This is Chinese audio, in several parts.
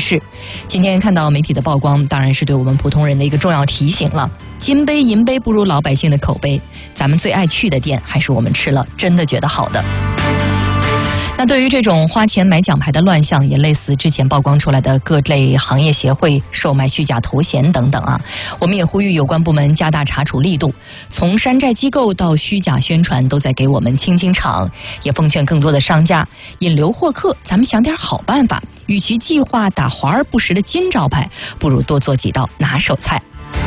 势。今天看到媒体的曝光，当然是对我们普通人的一个重要提醒了。金杯银杯不如老百姓的口碑，咱们最爱去的店还是我们吃了真的觉得好的。那对于这种花钱买奖牌的乱象，也类似之前曝光出来的各类行业协会售卖虚假头衔等等啊，我们也呼吁有关部门加大查处力度，从山寨机构到虚假宣传都在给我们清清场，也奉劝更多的商家引流获客，咱们想点好办法，与其计划打华而不实的金招牌，不如多做几道拿手菜。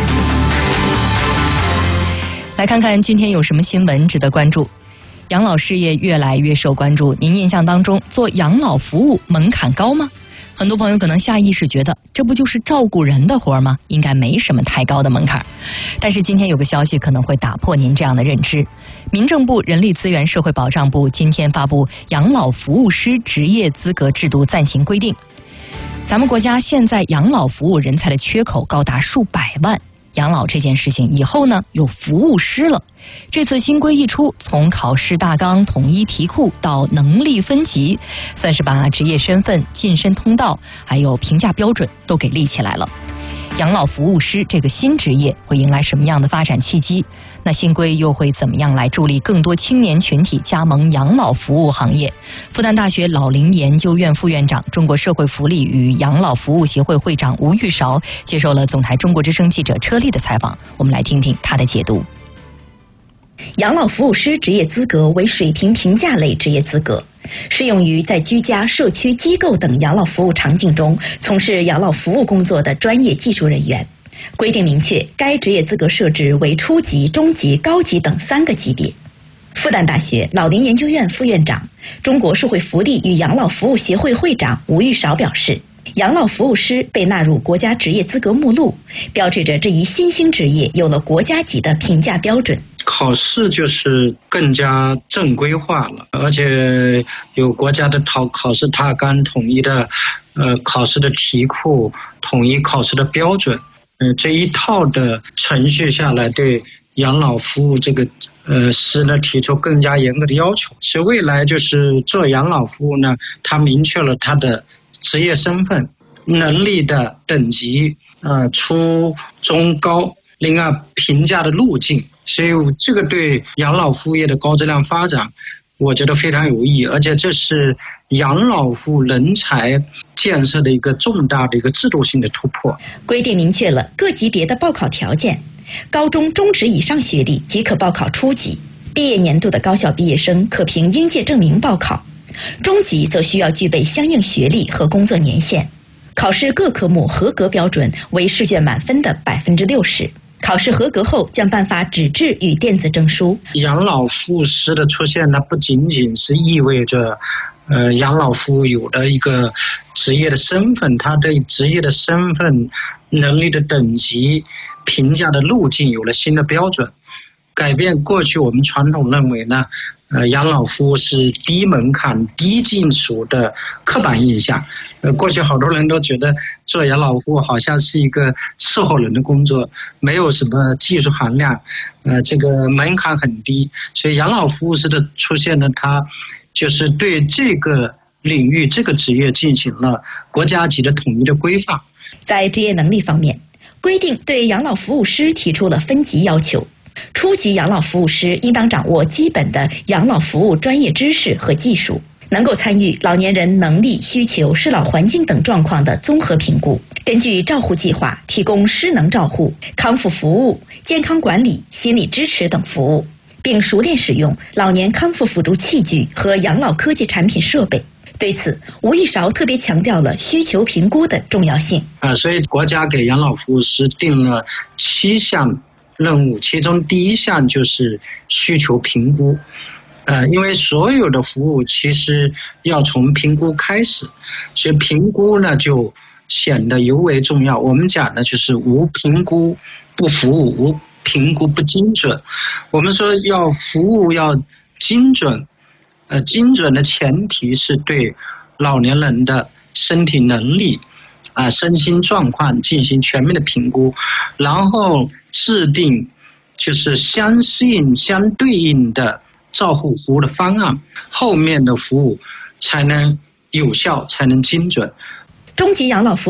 来看看今天有什么新闻值得关注。养老事业越来越受关注，您印象当中做养老服务门槛高吗？很多朋友可能下意识觉得这不就是照顾人的活吗？应该没什么太高的门槛。但是今天有个消息可能会打破您这样的认知。民政部人力资源社会保障部今天发布养老服务师职业资格制度暂行规定。咱们国家现在养老服务人才的缺口高达数百万，养老这件事情以后呢有服务师了。这次新规一出，从考试大纲、统一题库到能力分级，算是把职业身份、晋升通道还有评价标准都给立起来了。养老服务师这个新职业会迎来什么样的发展契机？那新规又会怎么样来助力更多青年群体加盟养老服务行业？复旦大学老龄研究院副院长、中国社会福利与养老服务协会会长吴玉韶接受了总台中国之声记者车丽的采访，我们来听听他的解读。 养老服务师职业资格为水平评价类职业资格，适用于在居家、社区、机构等养老服务场景中从事养老服务工作的专业技术人员。规定明确，该职业资格设置为初级、中级、高级等3个级别。复旦大学老龄研究院副院长、中国社会福利与养老服务协会会长吴玉韶表示，养老服务师被纳入国家职业资格目录，标志着这一新兴职业有了国家级的评价标准。 考试就是更加正规化了，而且有国家的考试大纲、统一的考试的题库、统一考试的标准，这一套的程序下来，对养老服务这个师呢提出更加严格的要求。所以未来就是做养老服务呢，它明确了它的职业身份、能力的等级，初中高，另外评价的路径。所以这个对养老服务业的高质量发展，我觉得非常有益，而且这是养老服务人才建设的一个重大的一个制度性的突破。 规定明确了各级别的报考条件，高中、中职以上学历即可报考初级，毕业年度的高校毕业生可凭应届证明报考，中级则需要具备相应学历和工作年限。考试各科目合格标准为试卷满分的60%。考试合格后将颁发纸质与电子证书。 养老服务师的出现呢，不仅仅是意味着养老服务有了一个职业的身份，他对职业的身份、能力的等级、评价的路径有了新的标准，改变过去我们传统认为呢养老服务是低门槛、低技术的刻板印象。过去好多人都觉得做养老服务好像是一个伺候人的工作，没有什么技术含量，这个门槛很低。所以养老服务师的出现呢，它就是对这个领域、这个职业进行了国家级的统一的规范。 在职业能力方面，规定对养老服务师提出了分级要求。初级养老服务师应当掌握基本的养老服务专业知识和技术，能够参与老年人能力、需求、适老环境等状况的综合评估，根据照护计划提供失能照护、康复服务、健康管理、心理支持等服务，并熟练使用老年康复辅助器具和养老科技产品设备。对此，吴玉韶特别强调了需求评估的重要性。 所以国家给养老服务师定了7项任务，其中第1项就是需求评估。因为所有的服务其实要从评估开始，所以评估呢就显得尤为重要。我们讲的就是无评估不服务，无评估不精准。我们说要服务要精准，精准的前提是对老年人的身体能力身心状况进行全面的评估，然后制定就是相对应的照护服务的方案，后面的服务才能有效，才能精准。 中级养老服务